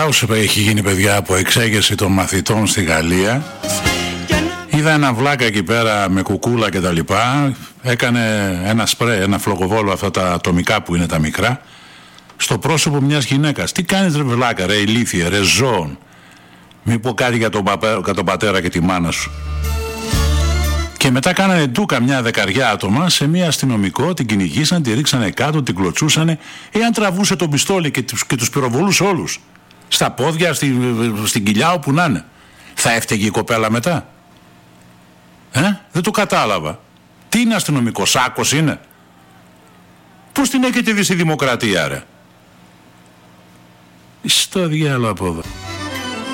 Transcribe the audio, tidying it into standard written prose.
χάος έχει γίνει, παιδιά, από εξέγερση των μαθητών στη Γαλλία. Είδα ένα βλάκα εκεί πέρα με κουκούλα και τα λοιπά. Έκανε ένα σπρέ, ένα φλογοβόλο, αυτά τα ατομικά που είναι τα μικρά, στο πρόσωπο μιας γυναίκας. Τι κάνεις ρε βλάκα, ρε ηλίθιε, ρε ζώων. Μη πω κάτι για τον πατέρα και τη μάνα σου. Και μετά κάνανε ντούκα μια 10 άτομα σε μια αστυνομικό, την κυνηγήσαν, τη ρίξανε κάτω, την κλωτσούσανε. Εάν τραβούσε τον πιστόλι και τους πυροβολούσε όλους, στα πόδια, στην κοιλιά, όπου να είναι, θα έφταιγε η κοπέλα μετά? Δεν το κατάλαβα. Τι είναι αστυνομικό, σάκος είναι? Πώς την έχετε δει στη δημοκρατία, ρε? Στο διάλογο από εδώ.